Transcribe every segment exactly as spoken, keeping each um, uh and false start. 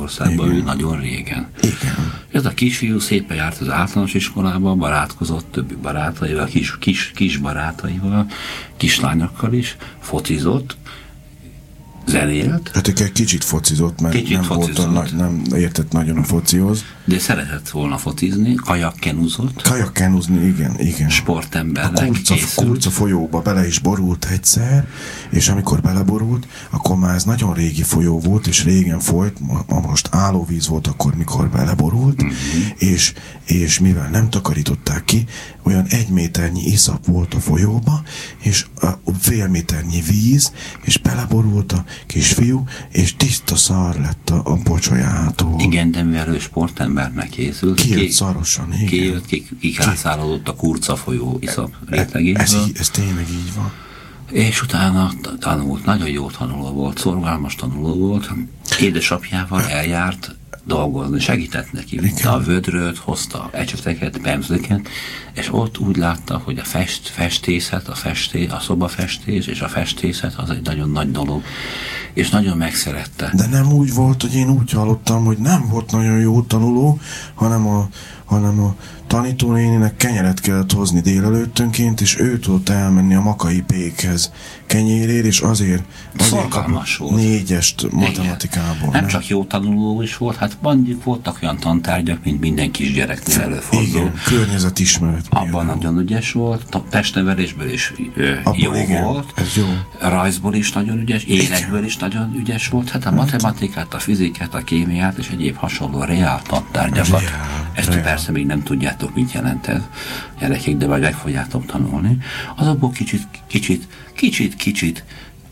Svédországban, ő nagyon régen. Igen. Ez a kisfiú szépen járt az általános iskolában, barátkozott többi barátaival, kis, kis, kis barátaival, kislányokkal is, focizott, zenélt. Hát egy kicsit focizott, mert kicsit nem, focizott. Volt a, nem értett nagyon a focihoz. De szeretett volna focizni, kajakkenuzott. Kajakkenuzni, igen, igen. Sportembernek a kurca, készült. kurca folyóba bele is borult egyszer, és amikor beleborult, akkor már ez nagyon régi folyó volt, és régen folyt, ma most állóvíz volt akkor, mikor beleborult, uh-huh. és, és mivel nem takarították ki, olyan egy méternyi iszap volt a folyóba, és a fél méternyi víz, és beleborult a kisfiú, és tiszta szar lett a, a pocsolyától. Igen, de mivel ő sportembernek készült. Kijött ki, szarosan, igen. Kijött, ki, kikászálódott a kurca folyó iszap rétegéből. Ez, ez tényleg így van. És utána tanult, nagyon jó tanuló volt, szorgalmas tanuló volt. Édesapjával eljárt dolgozni, segített neki. Vitte a vödröt, hozta ecseteket, pemzleket, és ott úgy látta, hogy a fest, festészet, a, festé, a szobafestés és a festészet az egy nagyon nagy dolog, és nagyon megszerette. De nem úgy volt, hogy én úgy hallottam, hogy nem volt nagyon jó tanuló, hanem a, hanem a tanítónéninek kenyeret kellett hozni délelőttönként, és ő tudott elmenni a Makai Pékhez kenyérért, és azért, azért kapott négyest matematikából. Nem, nem csak jó tanuló is volt, hát mondjuk voltak olyan tantárgyak, mint minden kisgyereknél előfordul. Igen, környezetismeret. Abban nagyon ügyes volt, a testnevelésből is ö, jó igen, volt, ez jó. Rajzból is nagyon ügyes, énekből is nagyon ügyes volt, hát a matematikát, a fizikát, a kémiát és egyéb hasonló reál tantárgyakat. Ezt reál. Persze még nem tudjátok, mit jelent ez, gyerekek, de majd meg fogjátok tanulni. Azokból kicsit, kicsit, kicsit, kicsit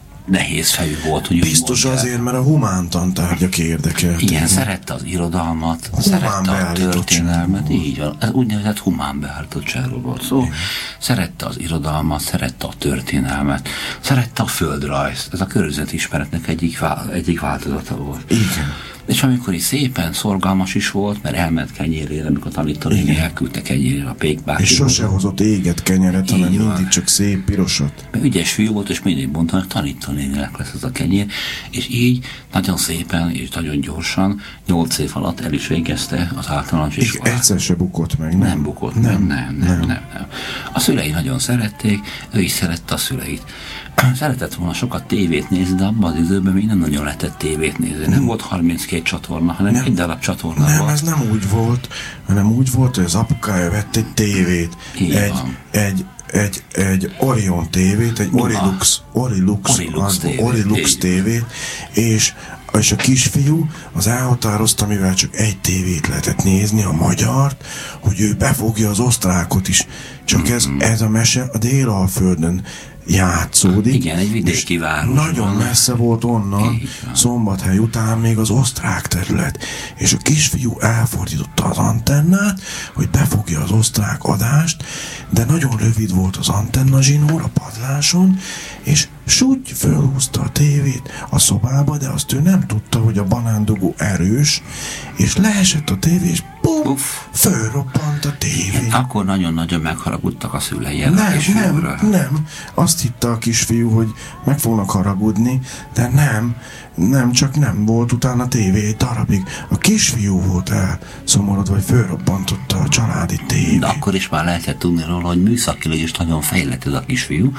nehéz fejű volt, hogy biztos azért, mert a humán tantárgyak érdekeltek. Igen, szerette az irodalmat, szerette a történelmet, így van, ez úgynevezett humán beállítottságról volt szó. Igen. Szerette az irodalmat, szerette a történelmet, szerette a földrajzt, ez a környezetismeretnek egyik, vál, egyik változata volt. Igen. És amikor is szépen szorgalmas is volt, mert elment kenyérére, amikor tanítónéni elküldte kenyérére a pékbátyit. És sose hozott éget kenyeret, hanem mindig van. Csak szép pirosat. Mert ügyes fiú volt, és mindig mondta, hogy tanítónéninek lesz ez a kenyér, és így nagyon szépen és nagyon gyorsan, nyolc év alatt el is végezte az általános iskolát. És egyszer se bukott meg, nem? Nem bukott nem, meg, nem, nem, nem, nem, nem. A szülei nagyon szerették, ő is szerette a szüleit. Szeretett volna sokat tévét nézni, de abban az időben még nem nagyon lehetett tévét nézni. Nem volt harminckét csatorna, hanem nem, egy darab csatorna nem, volt. Nem, ez nem úgy volt, hanem úgy volt, hogy az apukája vett egy tévét. Így egy, van. egy, egy, egy Orion tévét, egy Orilux, Orilux, Orilux, tévét, Orilux tévét, és és a kisfiú az elhatározta, mivel csak egy tévét lehetett nézni, a magyart, hogy ő befogja az osztrákot is. Csak mm-hmm. ez, ez a mese a Délalföldön játszódik. Igen, egy vidéki város. Nagyon messze volt onnan, Szombathely után még az osztrák terület. És a kisfiú elfordította az antennát, hogy befogja az osztrák adást, de nagyon rövid volt az antenna zsinór a padláson, és súgy fölhúzta a tévét a szobába, de azt ő nem tudta, hogy a banándugó erős, és leesett a tévé, és bum, fölrobbant a tévé. Akkor nagyon-nagyon megharagudtak a szülei el. Nem, nem, nem. Azt hitte a kisfiú, hogy meg fognak haragudni, de nem, nem, csak nem volt utána tévé egy darabig. A kisfiú volt el szomorodva, hogy fölrobbantotta a családi tévé. De akkor is már lehetett tudni róla, hogy műszakilag is nagyon fejlett ez a kisfiú,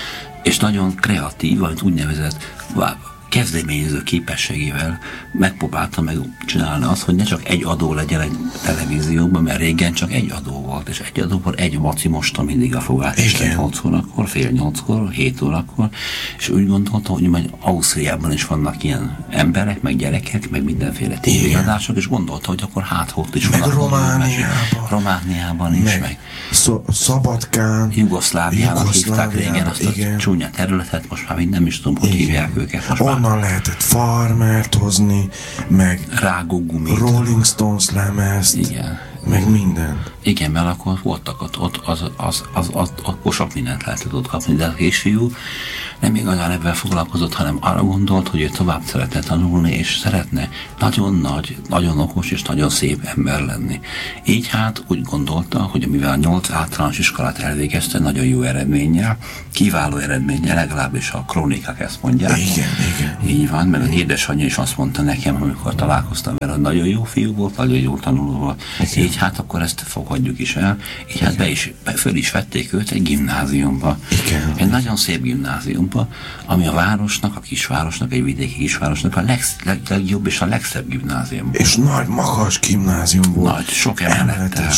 és nagyon kreatív, vagy úgynevezett kezdeményező képességével megpróbálta meg csinálni azt, hogy ne csak egy adó legyen egy televízióban, mert régen csak egy adó volt, és egy adóban egy maci mosta mindig a fogát, és nyolc órakor, fél nyolckor, hét órakor, és úgy gondolta, hogy majd Ausztriában is vannak ilyen emberek, meg gyerekek, meg mindenféle tévéadások, és gondolta, hogy akkor hát ott is meg vannak. Romániában. Romániában is, meg, meg Szó- Szabadkán. Jugoszláviának hívták régen azt a csúnya területet, most már még nem is tudom, hogy igen. hívják őket. Most onnan már lehetett Farmert hozni, meg Rágógumit, Rolling Stones lemezt, igen. Meg minden. Igen, mert akkor voltak ott, ott az, az, az, az, akkor sok mindent lehetett ott kapni, de a kisfiú nem igazán ebben foglalkozott, hanem arra gondolt, hogy ő tovább szeretne tanulni, és szeretne nagyon nagy, nagyon okos és nagyon szép ember lenni. Így hát úgy gondolta, hogy mivel a nyolc általános iskolát elvégezte, nagyon jó eredménnyel, kiváló eredménnyel, legalábbis a krónikák ezt mondják. Igen, igen. Így van, meg az édesanyja is azt mondta nekem, amikor találkoztam vele, hogy nagyon jó fiú volt, nagyon jó tanuló volt. Igen. Így hát akkor ezt fogadjuk is el. Így igen. Hát be is, be, föl is vették őt egy gimnáziumba. Igen. Egy nagyon szép gimnáziumba, ami a városnak, a kisvárosnak, egy vidéki kisvárosnak a leg, leg, legjobb és a legszebb gimnázium. És nagy, magas gimnázium volt. Nagy, sok emelettel.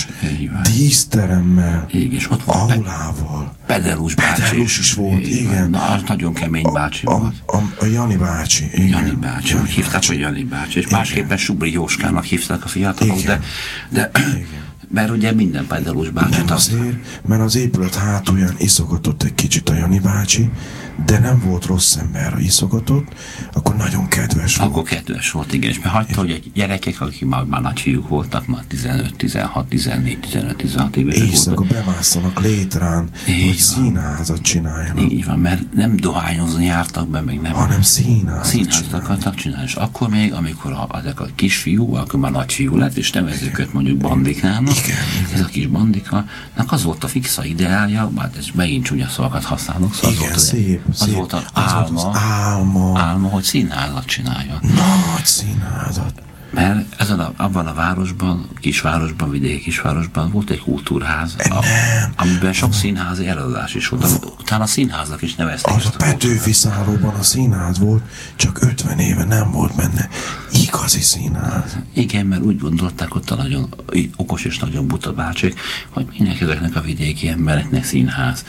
Díszteremmel. Igen, és ott volt aulával. Pedelus bácsi. Pedelus is volt, igen. igen. Na, az nagyon kemény bácsi a, volt. A, a, a Jani bácsi. Igen. Jani bácsi. Jani hívták, bácsi. Hogy Jani bácsi. És igen. Másképpen Subri Jóskának hívták a fiatalok, igen. de... de mert ugye minden Pedelus bácsi. Nem azért, mert az épület hátulján iszogatott egy kicsit a Jani bácsi, de nem volt rossz ember, ha iszogatott, akkor nagyon kedves volt. Akkor kedves volt, igen, és mert hagyta, hogy a gyerekek, akik már, már nagy fiúk voltak, már tizenöt, tizenhat, tizennégy, tizenöt, tizenhat évesek voltak. Éjszaka bemásszanak létrán, így hogy színházat csináljanak. Így van, mert nem dohányozni jártak be, meg nem. Hanem színházat Színházat akartak csinálni. És akkor még, amikor a, ezek a kisfiú, akkor már nagy fiú lett, és nevezzük őt mondjuk bandikának, igen, igen. Ez a kis bandikának az volt a fixa ideálja, hát ez megint csúnya szavakat használok, szóval igen, az volt, szép, az szép. volt az, az álma, volt az álma, álma, hogy színházat csinálja. Nagy színházat. Mert ezen a, abban a városban, kisvárosban, vidéki kisvárosban volt egy kultúrház, a, amiben sok színházi előadás is volt. Utána a színháznak is nevezték. Az a Petőfi szállóban a színház volt, csak ötven éve nem volt benne igazi színház. Igen, mert úgy gondolták ott a nagyon okos és nagyon buta bácsik, hogy minek ezeknek a vidéki embereknek színház.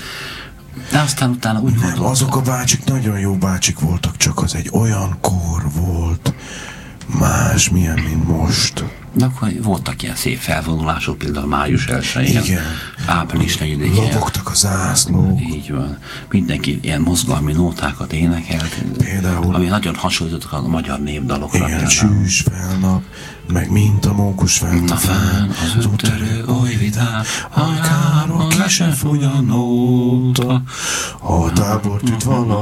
De aztán utána úgy gondolták. Azok a bácsik nagyon jó bácsik voltak, csak az egy olyan kor volt, más milyen, mint most. De akkor voltak ilyen szép felvonulások, például május elsején, április negyedikén. Lobogtak a zászlók. Így van. Mindenki ilyen mozgalmi nótákat énekelt. Például. Ami nagyon hasonlítottak a magyar népdalokra. Igen, csűs felnap, meg mint a mókus fent a fán, az úttörő oly vidám, a káron le se fogy a nóta, a tábort üt vala